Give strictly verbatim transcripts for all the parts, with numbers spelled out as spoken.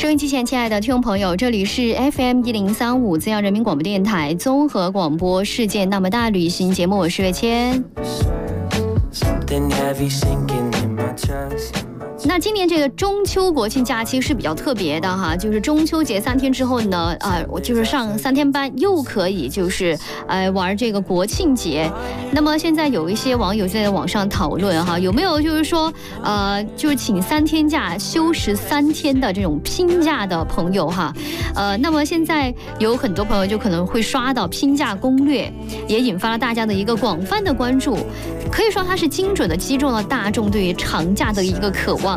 收音机前亲爱的听众朋友，这里是 F M 一零三五 自由人民广播电台综合广播世界那么大旅行节目，我是月谦。那今年这个中秋国庆假期是比较特别的哈，就是中秋节三天之后呢，啊、呃，我就是上三天班，又可以就是呃玩这个国庆节。那么现在有一些网友在网上讨论哈，有没有就是说呃就是请三天假休十三天的这种拼假的朋友哈？呃，那么现在有很多朋友就可能会刷到拼假攻略，也引发了大家的一个广泛的关注。可以说它是精准的击中了大众对于长假的一个渴望。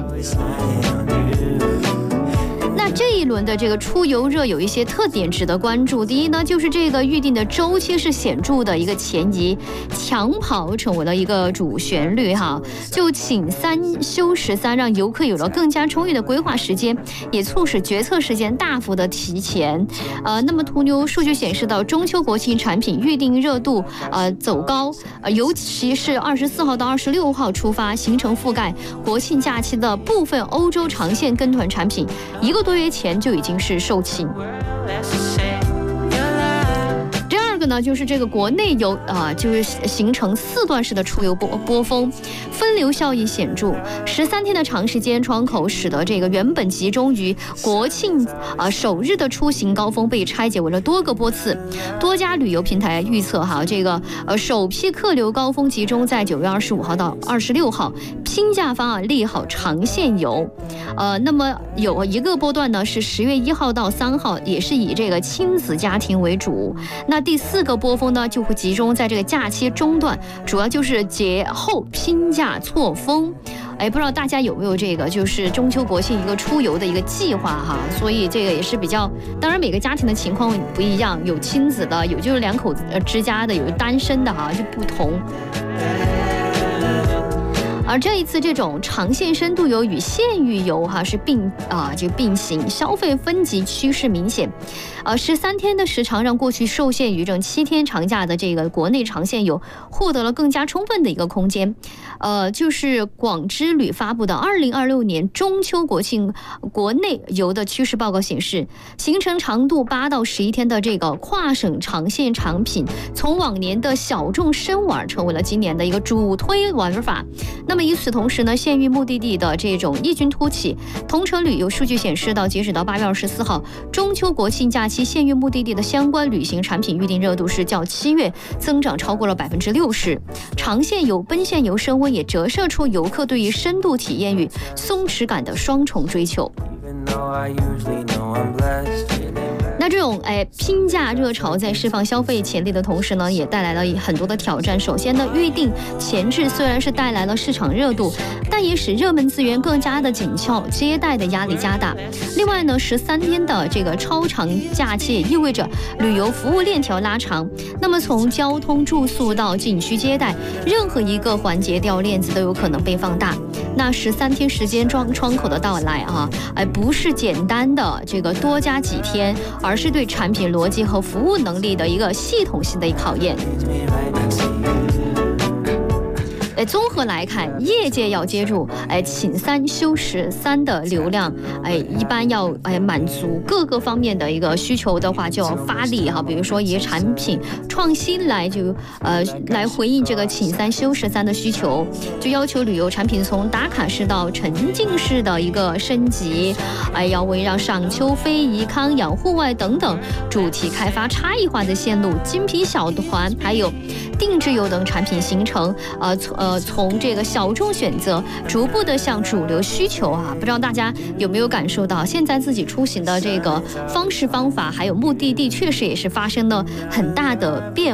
那这一轮的这个出游热有一些特点值得关注。第一呢，就是这个预定的周期是显著的一个前移，抢跑成为了一个主旋律哈。就请三休十三，让游客有了更加充裕的规划时间，也促使决策时间大幅的提前。呃，那么途牛数据显示到，中秋国庆产品预定热度呃走高，呃，尤其是二十四号到二十六号出发，行程覆盖国庆假期的部分欧洲长线跟团产品，一个多月前就已经是售罄。第二个呢，就是这个国内游啊、呃，就是形成四段式的出游波波峰，分流效应显著。十三天的长时间窗口，使得这个原本集中于国庆啊、呃、首日的出行高峰被拆解为了多个波次。多家旅游平台预测哈，这个呃首批客流高峰集中在九月二十五号到二十六号，拼假方案利好长线游。呃，那么有一个波段呢是十月一号到三号，也是以这个亲子家庭为主。那第四个波峰呢，就会集中在这个假期中段，主要就是节后拼假错峰。哎，不知道大家有没有这个就是中秋国庆一个出游的一个计划哈？所以这个也是比较，当然每个家庭的情况不一样，有亲子的，有就是两口子之家的，有单身的哈，就不同。而这一次这种长线深度游与县域游哈是并啊、呃、就并行，消费分级趋势明显。呃，十三天的时长让过去受限于这种七天长假的这个国内长线游获得了更加充分的一个空间。呃，就是广之旅发布的二零二六年中秋国庆国内游的趋势报告显示，行程长度八到十一天的这个跨省长线产品，从往年的小众深玩成为了今年的一个主推玩法。那么与此同时呢，县域目的地的这种异军突起。同程旅游数据显示，到截止到八月二十四号，中秋国庆假期县域目的地的相关旅行产品预订热度是较七月增长超过了百分之六十。长线游、奔现游升温，也折射出游客对于深度体验与松弛感的双重追求。那这种哎拼假热潮在释放消费潜力的同时呢，也带来了很多的挑战。首先呢，预定前置虽然是带来了市场热度，但也使热门资源更加的紧俏，接待的压力加大。另外呢，十三天的这个超长假期也意味着旅游服务链条拉长。那么从交通、住宿到景区接待，任何一个环节掉链子都有可能被放大。那十三天时间窗窗口的到来啊，哎不是简单的这个多加几天，而是对产品逻辑和服务能力的一个系统性的考验。哎，综合来看，业界要接住哎请三休十三的流量，哎一般要哎满足各个方面的一个需求的话，就要发力哈。比如说以产品创新来就呃来回应这个请三休十三的需求，就要求旅游产品从打卡式到沉浸式的一个升级，哎要围绕赏秋、非遗、康养、户外等等主题开发差异化的线路，精品小团还有定制游等产品形成呃呃从这个小众选择逐步的向主流需求啊，不知道大家有没有感受到，现在自己出行的这个方式方法还有目的地确实也是发生了很大的变化。